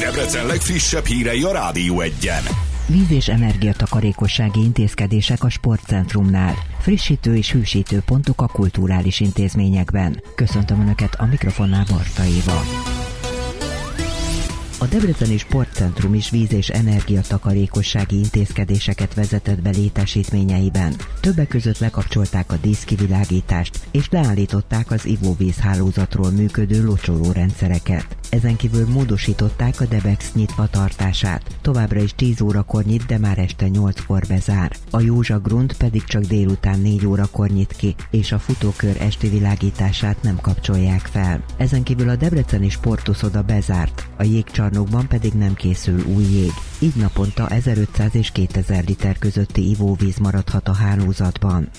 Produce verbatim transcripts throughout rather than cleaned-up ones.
Debrecen legfrissebb hírei a Rádió Egyen. Víz- és energiatakarékossági intézkedések a sportcentrumnál. Frissítő és hűsítő pontok a kulturális intézményekben. Köszöntöm Önöket, a mikrofonnál Barta Éva. A Debreceni Sportcentrum is víz- és energiatakarékossági intézkedéseket vezetett be létesítményeiben. Többek között lekapcsolták a díszkivilágítást, és leállították az ivóvízhálózatról működő locsoló rendszereket. Ezen kívül módosították a Debex nyitva tartását. Továbbra is tíz órakor nyit, de már este nyolckor bezár. A Józsa Grund pedig csak délután négy órakor nyit ki, és a futókör esti világítását nem kapcsolják fel. Ezen kívül a Debreceni Sportuszoda bezárt, a jégcsarnokban pedig nem készül új jég. Így naponta ezerötszáz és kétezer liter közötti ivóvíz maradhat a hálózatban.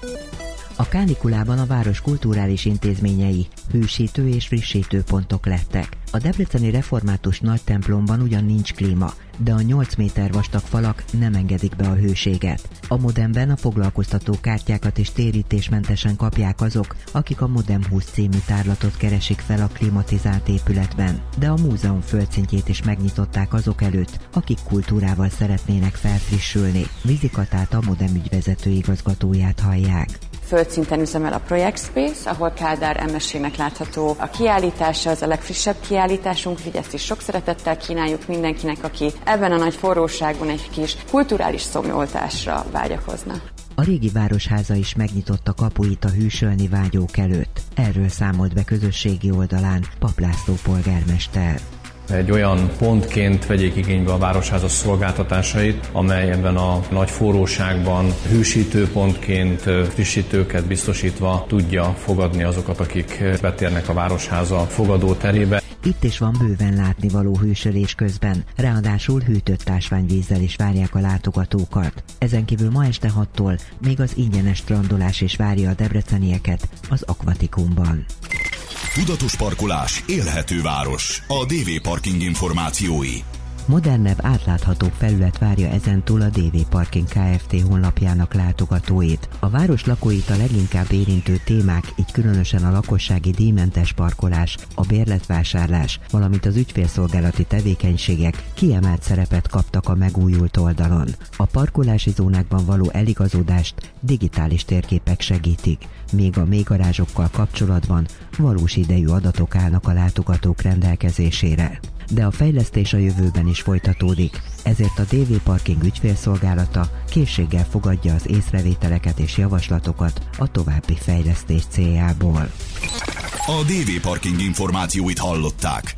A kánikulában a város kulturális intézményei hősítő és frissítő pontok lettek. A debreceni református nagy templomban ugyan nincs klíma, de a nyolc méter vastag falak nem engedik be a hőséget. A Modemben a foglalkoztató kártyákat is térítésmentesen kapják azok, akik a Modem húsz című tárlatot keresik fel a klimatizált épületben, de a múzeum földszintjét is megnyitották azok előtt, akik kultúrával szeretnének felfrissülni. Vizikatát, a Modem ügyvezető igazgatóját hallják. Földszinten üzemel a Project Space, ahol Kádár emesének látható a kiállítása, az a legfrissebb kiállításunk, úgyhogy ezt is sok szeretettel kínáljuk mindenkinek, aki ebben a nagy forróságban egy kis kulturális szomjoltásra vágyakozna. A régi városháza is megnyitotta kapuit a hűsölni vágyók előtt. Erről számolt be közösségi oldalán Pap László polgármester. Egy olyan pontként vegyék igénybe a városháza szolgáltatásait, amely ebben a nagy forróságban hűsítő pontként frissítőket biztosítva tudja fogadni azokat, akik betérnek a városháza fogadó terébe. Itt is van bőven látnivaló hűsölés közben, ráadásul hűtött ásványvízzel is várják a látogatókat. Ezen kívül ma este hattól még az ingyenes strandolás is várja a debrecenieket az Akvatikumban. Tudatos parkolás, élhető város. A dé vé Parking információi. Modernebb, átláthatóbb felület várja ezentúl a dé vé Parking Kft. Honlapjának látogatóit. A város lakóit a leginkább érintő témák, így különösen a lakossági díjmentes parkolás, a bérletvásárlás, valamint az ügyfélszolgálati tevékenységek kiemelt szerepet kaptak a megújult oldalon. A parkolási zónákban való eligazódást digitális térképek segítik, még a mélygarázsokkal kapcsolatban valós idejű adatok állnak a látogatók rendelkezésére. De a fejlesztés a jövőben is folytatódik, ezért a dé vé Parking ügyfélszolgálata készséggel fogadja az észrevételeket és javaslatokat a további fejlesztés céljából. A dé vé Parking információit hallották.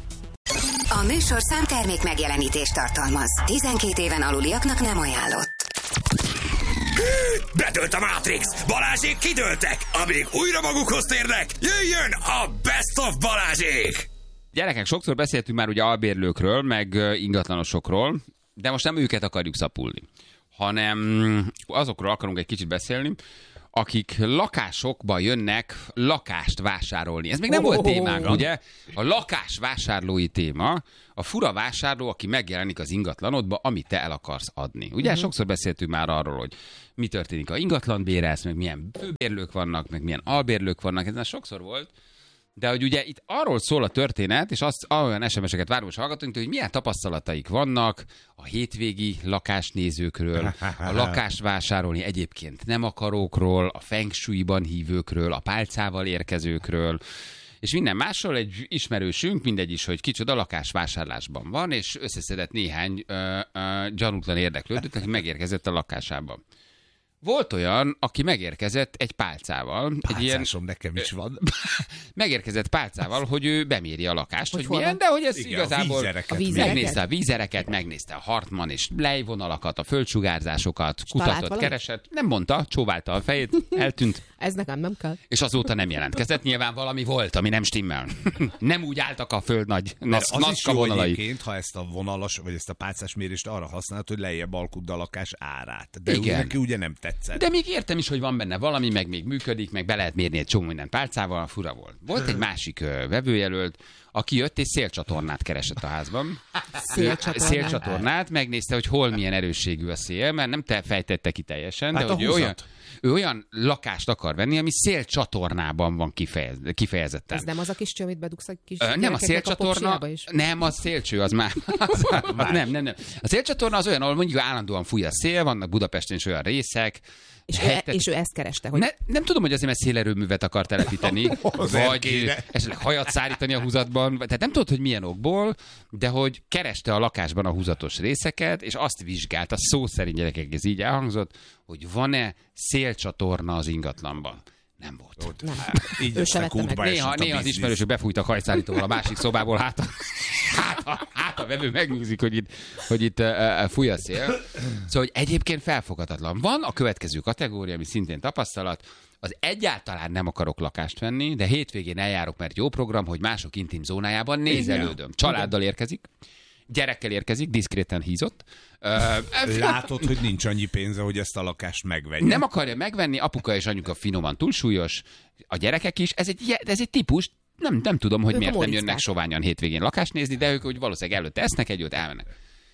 A műsorszám termék megjelenítést tartalmaz. tizenkét éven aluliaknak nem ajánlott. Bedőlt a Matrix! Balázsék kidőltek! Amíg újra magukhoz térnek, jöjjön a Best of Balázsék! Gyerekek, sokszor beszéltünk már ugye albérlőkről, meg ingatlanosokról, de most nem őket akarjuk szapulni, hanem azokról akarunk egy kicsit beszélni, akik lakásokba jönnek lakást vásárolni. Ez még nem oh, volt témánk, ugye? A lakásvásárlói téma, a fura vásárló, aki megjelenik az ingatlanodba, amit te el akarsz adni. Ugye uh-huh. sokszor beszéltünk már arról, hogy mi történik, a ingatlan bérelsz, meg milyen főbérlők vannak, meg milyen albérlők vannak, ez már sokszor volt. De hogy ugye itt arról szól a történet, és azt olyan es em es-eket várunk és hallgatunk, hogy milyen tapasztalataik vannak a hétvégi lakásnézőkről, a lakásvásárolni egyébként nem akarókról, a feng shui-ban hívőkről, a pálcával érkezőkről, és minden másról. Egy ismerősünk, mindegy is, hogy kicsoda lakásvásárlásban van, és összeszedett néhány ö, ö, gyanútlan érdeklődőt, aki megérkezett a lakásába. Volt olyan, aki megérkezett egy pálcával. Pálcásom egy ilyen, nekem is van. Megérkezett pálcával, hogy ő beméri a lakást, hogy, hogy milyen, de hogy ez igen, igazából... A vízereket. Megnézte a vízereket, megnézte a Hartmann és lejvonalakat, a földsugárzásokat, kutatott, keresett. Nem mondta, csóválta a fejét, eltűnt. Ez nekem nem kell. És azóta nem jelentkezett. Nyilván valami volt, ami nem stimmel. Nem úgy álltak a föld nagy naszka vonalai. Egyébként, ha ezt a vonalas, vagy ezt a pálcás mérést arra használod, hogy lejjebb alkudd a lakás árát. De igen. Neki ugye nem tetszett. De még értem is, hogy van benne valami, meg még működik, meg be lehet mérni egy csomó minden pálcával, fura volt. Volt egy másik ö, vevőjelölt, aki jött és szélcsatornát keresett a házban. Szélcsatornát. szélcsatornát, megnézte, hogy hol milyen erősségű a szél, mert nem te fejtette ki teljesen, Hát de a hogy ő olyan, ő olyan lakást akar venni, ami szélcsatornában van kifejez, kifejezetten. Ez nem az a kis cső, amit bedugsz a kis Ö, nem a szélcsatorna, a is? nem, az szélcső, az már. Az, az, nem, nem, nem. A szélcsatorna az olyan, ahol mondjuk állandóan fúj a szél, vannak Budapesten is olyan részek. És, helytet... ő, és ő ezt kereste, hogy... Ne, nem tudom, hogy azért, mert szélerőművet akar telepíteni, vagy esetleg hajat szárítani a húzatban, tehát nem tudod, hogy milyen okból, de hogy kereste a lakásban a húzatos részeket, és azt vizsgálta, szó szerint gyerekek, ez így elhangzott, hogy van-e szélcsatorna az ingatlanban. Nem volt. Ott, nem. Így ő se vette meg. Néha, néha az ismerősök befújtak hajszállítóval a másik szobából, hát a, hát a, hát a vevő megnézik, hogy itt, hogy itt uh, fúj a szél. Szóval, hogy egyébként felfoghatatlan. Van a következő kategória, ami szintén tapasztalat, az egyáltalán nem akarok lakást venni, de hétvégén eljárok, mert jó program, hogy mások intim zónájában nézelődöm. Családdal érkezik, gyerekkel érkezik, diszkréten hízott. Uh, Látod, hogy nincs annyi pénze, hogy ezt a lakást megvegye. Nem akarja megvenni, apuka és anyuka finoman túlsúlyos, a gyerekek is, ez egy, ez egy típus, nem, nem tudom, hogy ők miért nem jönnek soványan hétvégén lakást nézni, de ők hogy valószínűleg előtte esznek együtt, elmennek.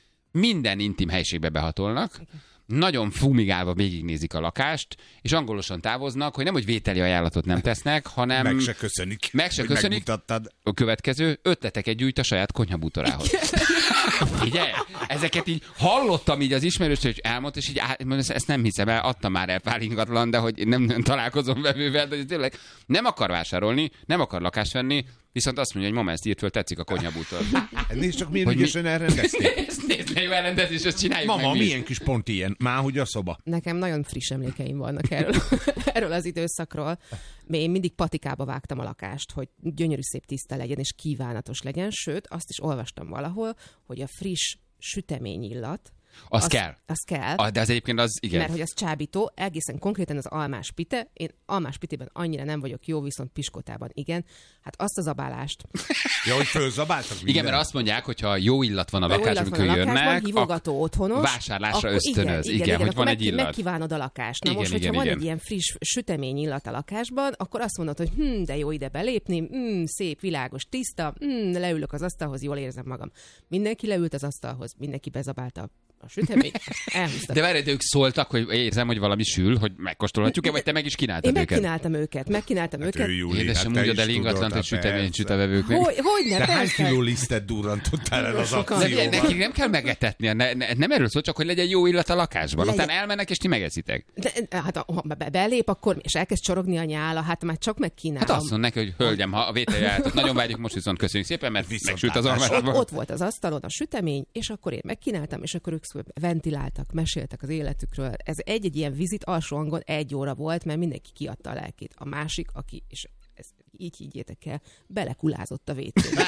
Minden intim helyiségbe behatolnak, okay. Nagyon fumigálva végignézik a lakást, és angolosan távoznak, hogy nem, hogy vételi ajánlatot nem tesznek, hanem... Meg se köszönik. Meg se köszönik. A következő, ötleteket gyújt a saját konyhabútorához. Figyelj, ezeket így hallottam így az ismerős, hogy elmondta, és így mondom, ezt nem hiszem el, adtam már el pár ingatlan, de hogy nem, nem találkozom vevővel, de tényleg nem akar vásárolni, nem akar lakást venni, viszont azt mondja, hogy mama ezt írt föl, tetszik a konyhabútor. Nézd csak, milyen ügyesen mi... elrendezték. Ezt nézd, ne jó elrendezés, ezt csináljuk mama, meg. Mama, milyen kis pont ilyen? Már hogy a szoba? Nekem nagyon friss emlékeim vannak erről, erről az időszakról. Én mindig patikába vágtam a lakást, hogy gyönyörű szép tiszta legyen, és kívánatos legyen. Sőt, azt is olvastam valahol, hogy a friss süteményillat, Az, az kell. Az kell. A, de az egyébként az, igen. Mert hogy az csábító, egészen konkrétan az almás pite, én almás pitében annyira nem vagyok jó, viszont piskotában igen. Hát azt az zabálást. Ja, hogy fölzabáltak minden. Igen, mert azt mondják, hogy ha jó illat van a lakásban, amikor jönnek, hívogató otthonos, vásárlásra ösztönöz. Igen, igen, igen, igen, hogy van egy illat. Megkívánod a lakást. Na igen, most, igen, hogyha igen. van egy ilyen friss sütemény illat a lakásban, akkor azt mondod, hogy hm, de jó ide belépni, hm, szép, világos, tiszta, hm, leülök az asztalhoz, jól érzem magam. Mindenki leült az asztalhoz, mindenki bezabálta a sütemény. Elhúztak. De várj, ők szóltak, hogy érzem, hogy valami sül, hogy megkóstolhatjuk-e, vagy te meg is kínáltad Én őket? megkínáltam őket, megkínáltam hát őket. Édesem, úgy oda ingatlant, hogy süteményt süt a vevőknek. Hogy, hogy ne, Te hány persze. kiló lisztet durrantottál el az akcióban? Nekik nem kell megetetni, ne, ne, nem erről szól, csak hogy legyen jó illat a lakásban. Legyen. Utána elmennek, és ti megeszitek. De, hát ha belép, akkor és elkezd csorogni a nyála, hát már csak megkínálom. Hát azt mondom neki, hogy hölgyem, ha a vételjáratot nagyon várjuk, most viszont köszönjük szépen, mert megsült az Viszontlátásra. almásban. Ott volt az asztalon a sütemény, és akkor én megkínáltam, és akkor ők ventiláltak, meséltek az életükről. Ez egy-egy ilyen vizit alsó hangon egy óra volt, mert mindenki kiadta a lelkét. A másik, aki, és ezt így higgyétek el, belekulázott a vécébe.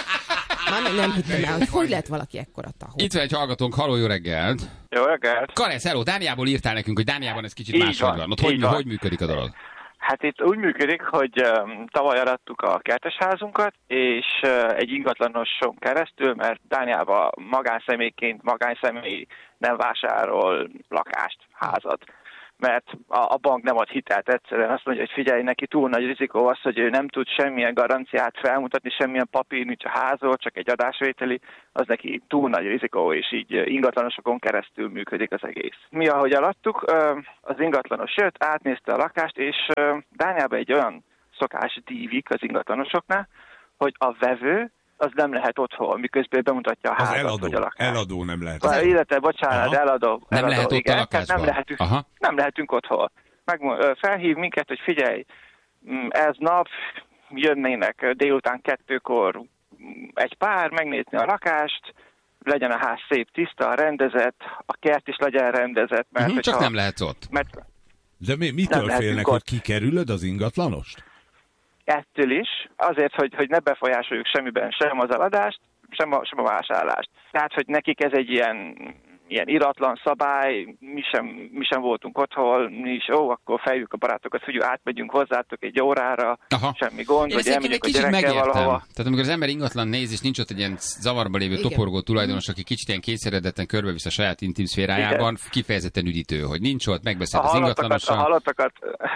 Már nem, nem hittem el, hogy hogy lehet valaki ekkora tahó. Itt van egy hallgatónk, haló, jó reggelt! Jó reggelt! Karesz, hello, Dániából írtál nekünk, hogy Dániában ez kicsit Így máshogy van, van. Ott hogy, így van. hogy működik a dolog? Hát itt úgy működik, hogy um, tavaly arattuk a kertesházunkat, és uh, egy ingatlanoson keresztül, mert Dániában magánszemélyként magánszemély nem vásárol lakást, házat. Mert a, a bank nem ad hitelt egyszerűen. Azt mondja, hogy figyelj, neki túl nagy rizikó az, hogy ő nem tud semmilyen garanciát felmutatni, semmilyen papír nincs a házról, csak egy adásvételi, az neki túl nagy rizikó, és így ingatlanosokon keresztül működik az egész. Mi, ahogy alattuk, az ingatlanos jött, átnézte a lakást, és Dániában egy olyan szokás dívik az ingatlanosoknál, hogy a vevő az nem lehet otthon, miközben bemutatja a házat, az eladó, vagy a lakást. eladó nem lehet. Az illetve, bocsánat, Aha. eladó. Nem eladó, lehet ott igen, a lakásban. Nem lehetünk, Aha. nem lehetünk otthon. Megmond, felhív minket, hogy figyelj, ez nap jönnének délután kettőkor egy pár, megnézni a lakást, legyen a ház szép, tiszta, rendezett, a kert is legyen rendezett. Mert Uh-huh, csak nem lehet ott. Mert De mi, mitől félnek, hogy kikerülöd az ingatlanost? Ettől is, azért, hogy, hogy ne befolyásoljuk semmiben sem az eladást, sem a, sem a vásárlást. Tehát, hogy nekik ez egy ilyen, ilyen iratlan szabály, mi sem, mi sem voltunk otthon, mi is, ó, akkor feljük a barátokat, hogy átmegyünk hozzátok egy órára, Aha. semmi gond, Én vagy ezt elmegyünk a kicsit gyerekkel megértem. valahova. Tehát amikor az ember ingatlan néz, és nincs ott egy ilyen zavarba lévő Igen. toporgó tulajdonos, aki kicsit ilyen kényszeredetten körbevisz a saját intim szférájában, kifejezetten üdítő, hogy nincs ott, megbeszél A az halottakat, a ingatlanossal. halottakat,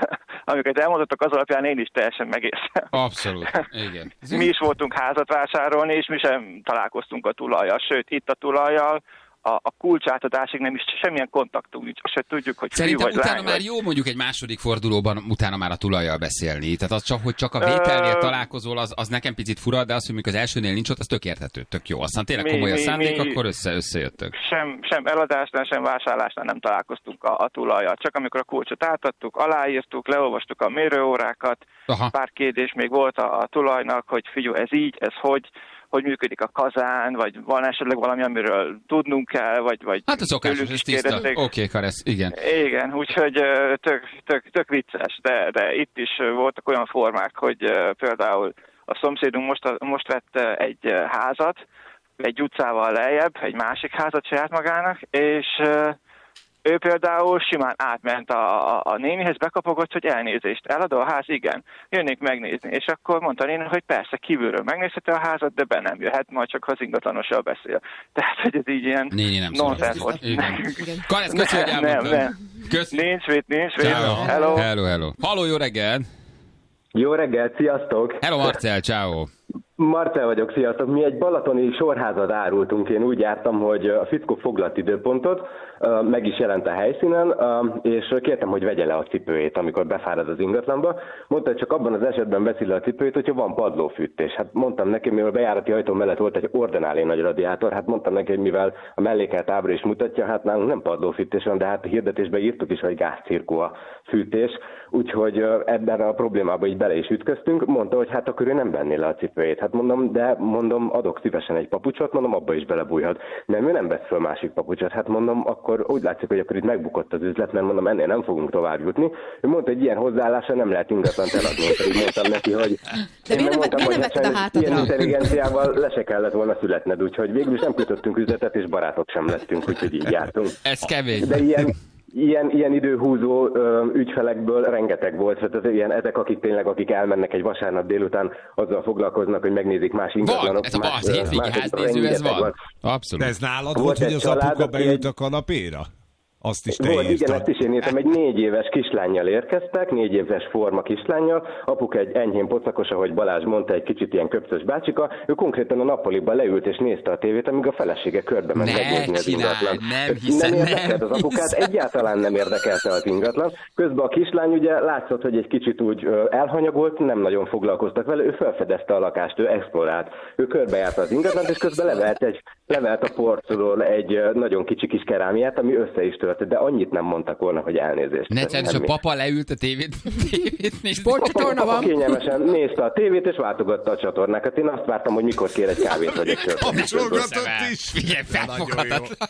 amiket elmondottak, az alapján én is teljesen megértem. Abszolút, igen. Mi is voltunk házat vásárolni, és mi sem találkoztunk a tulajjal, sőt, itt a tulajjal a, a kulcsátadásig nem is semmilyen kontaktunk nincs, azt se tudjuk, hogy szerintem fiú vagy utána lány már vagy. jó mondjuk egy második fordulóban utána már a tulajjal beszélni. Tehát az csak, hogy csak a vételnél találkozol, az, az nekem picit fura, de az, hogy mikor az elsőnél nincs ott, az tök érthető, tök jó. Aztán tényleg Mi- komoly a mi- szándék, mi- akkor össze, összejöttök. Sem, sem eladásnál, sem vásárlásnál nem találkoztunk a, a tulajjal. Csak amikor a kulcsot átadtuk, aláírtuk, leolvastuk a mérőórákat, Aha. pár kérdés még volt a, a tulajnak, hogy figyelj, ez így, ez hogy, hogy működik a kazán, vagy van esetleg valami, amiről tudnunk kell, vagy, vagy Hát a szokásos, tőlük ez is tiszta. Oké, kérdezték. okay, Karesz, igen. Igen, úgyhogy ö, tök, tök, tök vicces, de, de itt is ö, voltak olyan formák, hogy ö, például a szomszédunk most, most vett ö, egy ö, házat, egy utcával lejjebb, egy másik házat saját magának, és ö, ő például simán átment a, a, a nénihez, bekapogott, hogy elnézést, eladó a ház, igen, jönnék megnézni. És akkor mondta a néni, hogy persze, kívülről megnézheti a házat, de be nem jöhet, majd csak ha az ingatlanossal beszél. Tehát, hogy ez így ilyen Néni nem nonsens volt. Karesz, köszönjük, hogy Nem, nem, elmondtad. nem. Köszönjük. Nincs mit, nincs mit. Ciao. Hello. Hello, hello. Halló, jó reggel. Jó reggelt, sziasztok! Hello, Marcel, ciao. Marcel vagyok, sziasztok! Mi egy balatoni sorházat árultunk, én úgy jártam, hogy a fickó foglalt időpontot, meg is jelent a helyszínen, és kértem, hogy vegye le a cipőjét, amikor befárad az ingatlanba. Mondta, hogy csak abban az esetben veszi le a cipőjét, hogyha van padlófűtés. Hát mondtam neki, mivel a bejárati ajtó mellett volt egy ordináli nagy radiátor, hát mondtam neki, hogy mivel a mellékelt ábra is mutatja, hát nálunk nem padlófűtés van, de hát a hirdetésben írtuk is, hogy gázcirkó a fűtés, úgyhogy ebben a problémában így bele is ütköztünk. Mondta, hogy hát akkor ő nem venné le a cipőjét. Hát mondom, de mondom, adok szívesen egy papucsot, mondom, abba is belebújhat. Nem, ő nem vesz föl másik papucsot. Hát mondom, akkor úgy látszik, hogy akkor itt megbukott az üzlet, mert mondom, ennél nem fogunk tovább jutni. Ő mondta, hogy ilyen hozzáállása nem lehet ingatlant eladni. Pedig mondtam neki, hogy de én mondtam, hogy hát ilyen intelligenciával le se kellett volna születned, úgyhogy végül is nem kötöttünk üzletet, és barátok sem lettünk, úgyhogy így jártunk. Ez kemény. De ilyen Ilyen, ilyen időhúzó ö, ügyfelekből rengeteg volt, tehát ez ilyen, ezek, akik tényleg, akik elmennek egy vasárnap délután, azzal foglalkoznak, hogy megnézik más ingatlanok. Van, ez a az hétvégi háznéző, ez van. Abszolút. De ez nálad Volt volt, hogy egy az család, apuka aki beült egy- a kanapéra? Azt is te Volt, igen, írtad. ezt is én írtam, egy négy éves kislánnyal érkeztek, négy éves forma kislánnyal, apuk egy enyhén pocakos, ahogy Balázs mondta, egy kicsit ilyen köpcös bácsika, ő konkrétan a nappaliban leült és nézte a tévét, amíg a felesége körbe ment Ne megnézni az csinálj, ingatlan. nem hiszem, nem nem érdekelt az apukát, hiszem. egyáltalán nem érdekelte az ingatlan. Közben a kislány ugye látszott, hogy egy kicsit úgy ö, elhanyagolt, nem nagyon foglalkoztak vele, ő felfedezte a lakást, ő explorált, ő körbejárta az ingatlant, és közben levelt, egy, levelt a porcolól egy ö, nagyon kicsi kis kerámiát, ami össze is tört, de annyit nem mondtak volna, hogy elnézést. Ne és a Semmi. papa leült a tévét, tévét nézni. Sportcsatorna van. Kényelmesen nézte a tévét, és váltogatta a csatornákat. Én azt vártam, hogy mikor kér egy kávét, vagy egy sört. Kapcsolgatott is. Figyelj, felfoghatatlan.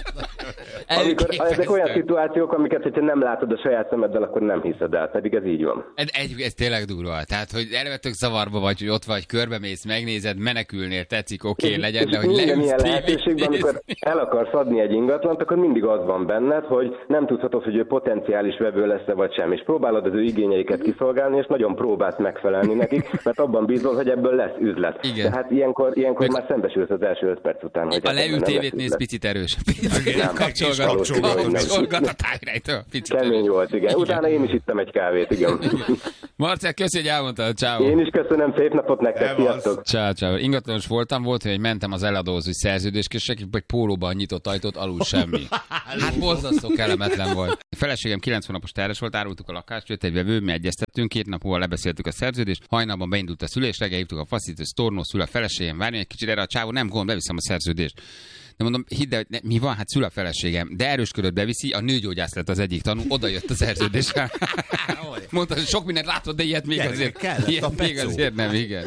Amikor, ezek Elképesztő. olyan szituációk, amiket, hogyha nem látod a saját szemeddel, akkor nem hiszed el, pedig ez így van. Ez, egy, ez tényleg durva. Tehát, hogy eleve tök zavarba vagy, hogy ott vagy, körbemész, megnézed, menekülnél, tetszik, oké, okay, legyen, de hogy minden leülsz ilyen tévét lehetőségben, amikor nézni. el akarsz adni egy ingatlant, akkor mindig az van benned, hogy nem tudhatod, hogy ő potenciális vevő lesz-e vagy sem, és próbálod az ő igényeiket kiszolgálni, és nagyon próbálsz megfelelni nekik, mert abban bízol, hogy ebből lesz üzlet. Igen. Tehát ilyenkor, ilyenkor Meg- már szembesülsz az első öt perc után, hogy A hát leült ebben nem tévét lesz néz, üzlet. picit erős. Nem, Kapcsolgat, kapcsolgat. kapcsolgat a táviránytól. Picit Kemény erős. volt, igen. Utána én is ittem egy kávét, igen. Marcel, köszi, hogy elmondtad. Ciao. Én is köszönöm, szép napot nektek, Evasz. sziasztok! Ciao, ciao. Ingatlanos voltam, volt, hogy mentem az eladózói szerződéskészség, egy pólóban nyitott ajtót, alul semmi. Hát borzasztó kellemetlen volt. A feleségem kilenc hónapos terhes volt, árultuk a lakást, jött egy vevő, mi egyeztettünk, két nap múlva lebeszéltük a szerződést, hajnalban beindult a szülés, reggel hívtuk a faszítő, sztornó, szül a feleségem, várj egy kicsit erre a csávó, nem gond, beviszem a szerződést. De mondom, hidd el, hogy ne, mi van, hát szül a feleségem, de erősködött beviszi, a nőgyógyász lett az egyik tanú, oda jött a szerződés. Mondta, hogy sok mindent látod, de ilyet még Gyere, azért, kellett a ilyet még pecó. azért nem, igen.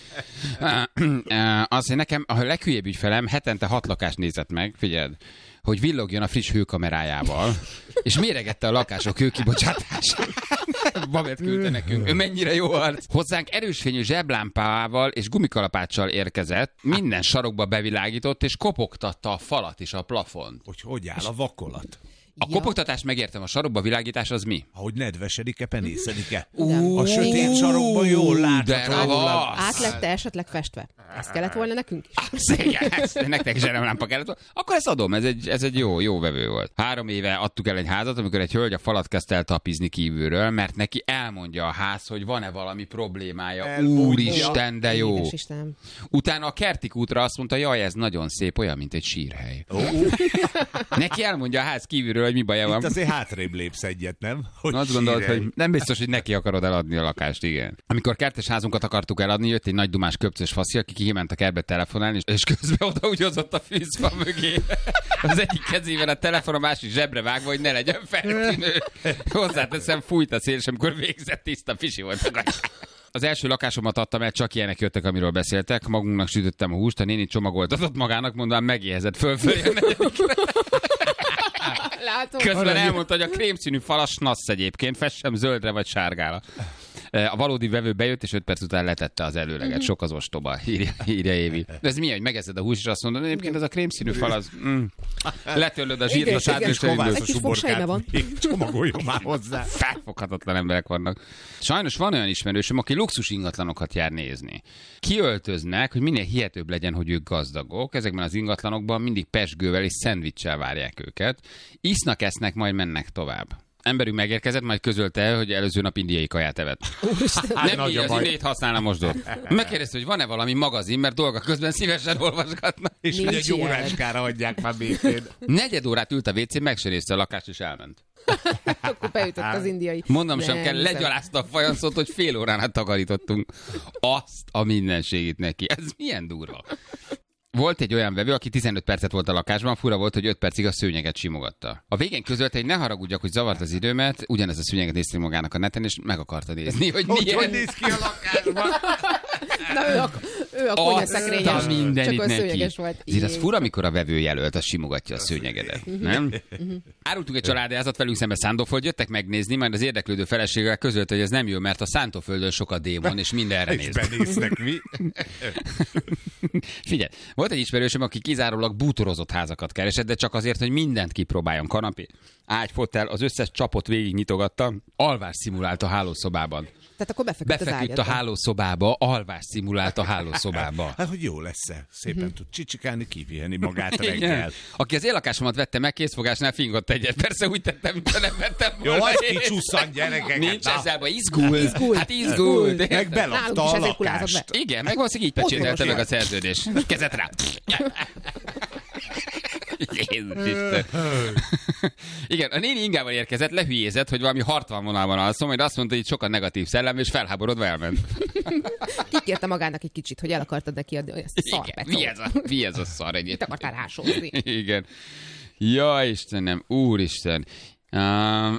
Azt, hogy nekem a leghülyebb ügyfelem hetente hat lakást nézett meg, figyeld, hogy villogjon a friss hőkamerájával, és méregette a lakások hőkibocsátását. Babet küldte nekünk. Ő mennyire jó arc. Hozzánk erősfényű zseblámpával és gumikalapáccsal érkezett, minden sarokba bevilágított, és kopogtatta a falat és a plafont. Hogy hogy áll a vakolat? A kopogtatás megértem, a sarokba világítás az mi? Ahogy nedvesedik-e, penészedik-e. Ú, A sötét sarokban jól de látható. Át lett-e esetleg festve? Ezt kellett volna nekünk is? Igen, ezt, nektek is erre lámpa kellett volna. Akkor ezt adom, ez egy, ez egy jó, jó vevő volt. Három éve adtuk el egy házat, amikor egy hölgy a falat kezdte el tapizni kívülről, mert neki elmondja a ház, hogy van-e valami problémája. Elmondja. Úristen, de jó. Édes Istenem. Utána a Kertik útra azt mondta, jaj, ez nagyon szép, olyan, mint egy sírhely. Oh. Neki elmondja a ház kívülről, hogy mi baja van. Itt azért hátrébb lépsz egyet, nem? Hogy Azt gondolod, sírhely. hogy nem biztos, hogy neki akarod eladni a lakást, igen. Amikor kertes házunkat akartuk eladni, jött egy nagy dumás köpcös faszi, aki kiment a kertbe telefonálni, és közben oda úgy hozott a fűzfa mögé. Az egyik kezében a telefon, a másik zsebre vágva, hogy ne legyen feltűnő. Hozzáteszem, fújt a szél, és amikor végzett, tiszta fisi volt a gatyán. Az első lakásomat adtam el, csak ilyenek jöttek, amiről beszéltek. Magunknak sütöttem a húst, a néni csomagoltatott magának, mondván megéhezett fölfelé a negyedikre. Közben elmondta, hogy a krémszínű falas nassz egyébként, fessem zöldre vagy sárgára. A valódi vevő bejött, és öt perc után letette az előleget. Sok az ostoba, írja, írja Évi. De ez milyen, hogy megeszed a húst, és azt mondod, hogy egyébként ez a krémszínű fal, az... Mm, letörlöd a zsírt a sádra, és egy kis fogsájma van. Csomagoljon már hozzá. Felfoghatatlan emberek vannak. Sajnos van olyan ismerősöm, aki luxus ingatlanokat jár nézni. Kiöltöznek, hogy minél hihetőbb legyen, hogy ők gazdagok. Ezekben az ingatlanokban mindig pesgővel és szendvicssel várják őket. Isznak, esznek, majd mennek tovább. Emberünk megérkezett, majd közölte el, hogy előző nap indiai kaját evett. Nem így, az indiait használna mosdót. Megkérdezte, hogy van-e valami magazin, mert dolga közben szívesen olvasgatna. És hogy egy óráskára adják már békén. Negyed órát ült a vécén, megserészte a lakást, és elment. Akkor beütött az indiai. Mondom sem Nem, kell, hiszem. legyalázta a fajanszot, hogy fél órán át takarítottunk. Azt a mindenségét neki. Ez milyen durva. Volt egy olyan vevő, aki tizenöt percet volt a lakásban, fura volt, hogy öt percig a szőnyeget simogatta. A végén közölte, hogy ne haragudjak, hogy zavart az időmet, ugyanez a szőnyeget nézte magának a neten, és meg akarta nézni, hogy Hogy, milyen... hogy néz ki a lakásban? Na, ő a, ő a konyaszekrényes, Azt a mindenit csak a neki. szőnyeges volt. Ezért az Jé. fura, amikor a vevő jelölt, az simogatja a szőnyegedet. Nem? Árultunk egy családházat, velünk szembe Szántóföld, jöttek megnézni, majd az érdeklődő feleségével közölte, hogy ez nem jó, mert a Szántóföldön sok a démon, és mindenre És néz. benéznek mi? Figyelj, volt egy ismerősöm, aki kizárólag bútorozott házakat keresett, de csak azért, hogy mindent kipróbáljon. Kanapé, ágy, fotel, az összes csapot végig nyitogatta, alvás szimulált a hálószobában. Tehát akkor befeküdt, Befeküdt az a ágyadba. hálószobába, alvás szimulált a hálószobába. Hát, hogy jó lesz-e? Szépen Mhm. tud csicsikálni, kipihenni magát Igen. reggel. Aki az éllakásomat vette meg, készfogásnál fingott egyet. Persze úgy tettem, mintha nem vettem Jó, volna az én. kicsusszant, gyerekek. Nincs Na. ezzel baj, izgul. Izgul. Hát izgul. Meg Nálunk belakta is a ezért kulázott lakást. be. Igen, meg valószínűleg így pecsételte Ott meg a van. szerződés. Kezet rá. Jézus Isten. Igen, a néni ingával érkezett, lehülyézett, hogy valami harcvonalban alszom, majd azt mondta, hogy sokan negatív szellem, és felháborodva elment. Kikérte magának egy kicsit, hogy el akartad neki adni olyan Igen, szarpecót. mi ez a, mi ez a szar Mit egyébként? akartál rásózni? Igen. Ja, Istenem, úristen. Um,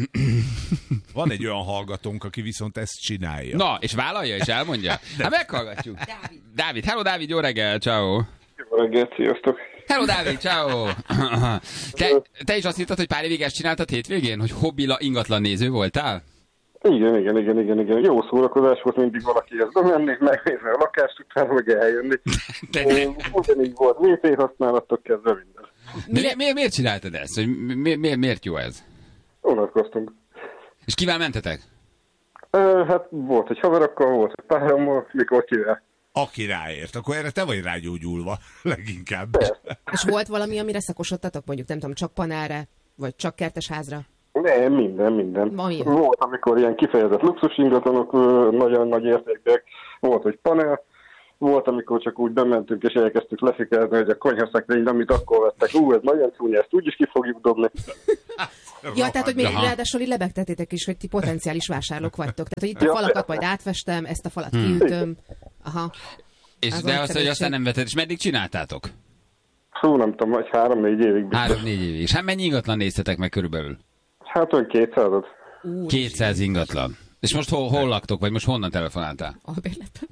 Van egy olyan hallgatónk, aki viszont ezt csinálja. Na, és vállalja, és elmondja? Hát meghallgatjuk. Dávid. Dávid, hello Dávid, jó reggel, ciao. Jó reggelt, sziasztok! Hello Dávid, ciao. Te, te is azt hittad, hogy pár évig ezt csináltad hétvégén, hogy hobbila ingatlan néző voltál? Igen, igen, igen, igen, igen. Jó szórakozás volt mindig valakihez bemenni, megnézni a lakást, utána meg eljönni. De- Ugyanígy volt vé pé használattól kezdve minden. De mi, mi, miért csináltad ezt? Hogy mi, mi, miért jó ez? Unatkoztunk. És kivel mentetek? Uh, hát volt egy haverokkal, volt egy párommal, mikor kivel. Aki ráért, akkor erre te vagy rágyógyulva, leginkább. És volt valami, amire szakosodtatok, mondjuk nem tudom, csak panelre, vagy csak kertesházra? Nem, minden, minden. Ami- Volt, amikor ilyen kifejezett luxus ingatlanok, ö, nagyon nagy értékek, volt, hogy panel, volt, amikor csak úgy bementünk és elkezdtük lefikezni, hogy a konyhaszekrény, amit akkor vettek, ú, ez nagyon csúnya, ezt úgyis ki fogjuk dobni. Ja, tehát, hogy még Aha. ráadásul így lebegtetétek is, hogy ti potenciális vásárlók vagytok. Tehát, hogy itt a Ja, falakat persze. majd átvestem, ezt a falat Hmm. kiütöm. Aha. És Az de azt, hogy nagyszerűség. aztán nem vetted, és meddig csináltátok? Hú, nem tudom, vagy három-négy évig. biztos. Három-négy évig. És hát mennyi ingatlan néztetek meg körülbelül? Hát olyan kétszázat. kétszáz ingatlan. És most hol, hol laktok, vagy most honnan telefonáltál? Albérletben.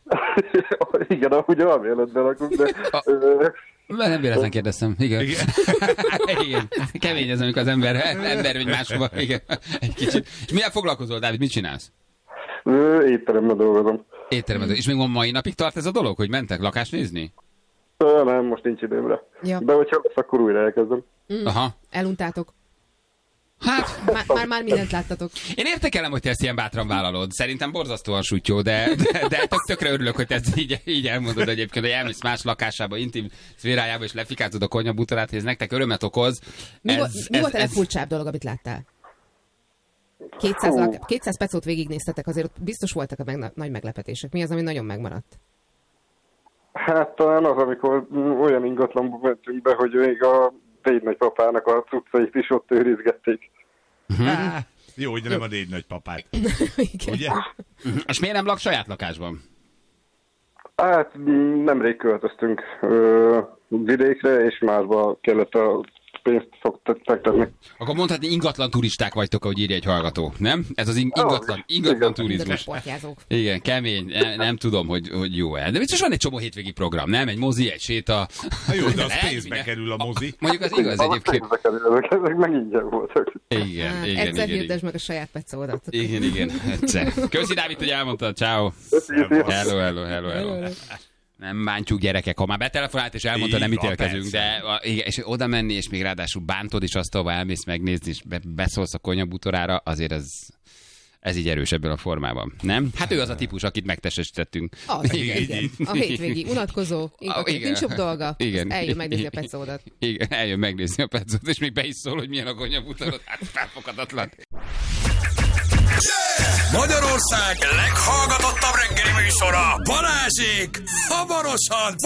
Igen, ahogy alvéletben lakunk, de... ö, Mert nem véletlen kérdeztem. Igen. Igen. Igen. Kemény ez, amikor az ember, ember vagy máshova. Igen. Egy kicsit. És milyen foglalkozol, Dávid? Mit csinálsz? ö, Étteremben dolgozom. Étteremben. És még mai napig tart ez a dolog, hogy mentek lakást nézni? Ö, Nem, most nincs időmre. Ja. De hogyha lesz, akkor újra elkezdem. Mm. Aha. Eluntátok. Hát, Már, már, már mindent láttatok. én értékelem, hogy te ezt ilyen bátran vállalod. Szerintem borzasztóan sutyó, de, de, de tök, tökre örülök, hogy te ezt így, így elmondod egyébként, hogy elmész más lakásába, intim szférájába, és lefikázod a konyhabutorát, hogy ez nektek örömet okoz. Mi, ez, volt, mi ez, volt a ez, legfurcsább dolog, amit láttál? kétszáz, lak, kétszáz pecót végignéztetek, azért ott biztos voltak a meg, nagy meglepetések. Mi az, ami nagyon megmaradt? Hát talán az, amikor olyan ingatlanba mentünk be, hogy még a négy nagypapának a cuccait is ott őrizgették. Uh-huh. Jó, hogy nem a négy nagypapát. Ugye? Uh-huh. És miért nem lak saját lakásban? Hát nemrég költöztünk ö, vidékre, és másba kellett a pénzt fektetni. Akkor mondhatni, ingatlan turisták vagytok, ahogy írja egy hallgató, nem? Ez az ingatlan, ingatlan turizmus. Igen, kemény, nem, nem tudom, hogy, hogy jó-e. De biztos van egy csomó hétvégi program, nem? Egy mozi, egy séta. Na jó, de az pénzbe kerül a mozi. Mondjuk az igaz egyébként. Pénzbe kerül, ezek meg ingyen voltak. Igen, hát, igen, egyszer igen. hirdesd meg a saját pecódat. Igen, igen, egyszer. Köszi, Dávid, hogy elmondtad, ciao. Hello, hello, hello, hello. Nem bántjuk, gyerekek, ha már betelefonált és elmondta, nem ítélkezünk, de igen, és oda menni, és még ráadásul bántod, és azt, ahova elmész megnézni, és be, beszólsz a konyhabutorára, azért ez, ez így erős ebből a formában, nem? Hát ő az a típus, akit megtestesítettünk. Az, igen, igen. A hétvégi unatkozó, inkább nincs jobb dolga, igen. Eljön megnézni a pecódat. Igen, eljön megnézni a pecódat, és még be is szól, hogy milyen a konyhabutorod, hát felfoghatatlan. Magyarország leghallgatottabb reggeli műsora, Balázsék hamarosan